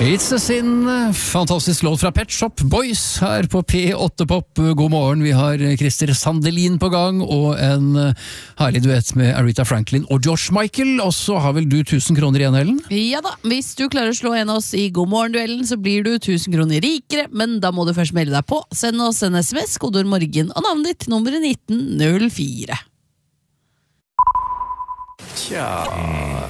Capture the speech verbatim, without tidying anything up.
It's a Sin, fantastisk låt fra Pet Shop Boys her på P åtte Pop. God morgen, vi har Christer Sandelin på gang og en herlig duett med Aretha Franklin og George Michael. Og så har vel du tusen kroner igjen, Ellen? Ja da, hvis du klarer å slå en av oss i God morgen-duellen, så blir du tusen kroner rikere, men da må du først melde deg på. Send oss en sms, kodeord morgen og navnet ditt, nummeret nitten null fire. Tja,